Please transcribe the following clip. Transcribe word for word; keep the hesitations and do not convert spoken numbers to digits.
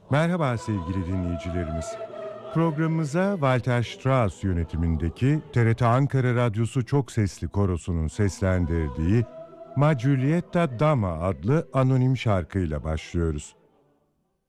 Merhaba sevgili dinleyicilerimiz. Programımıza Walter Strauss yönetimindeki T R T Ankara Radyosu Çok Sesli Korosu'nun seslendirdiği Ma Giulietta Dama adlı anonim şarkıyla başlıyoruz.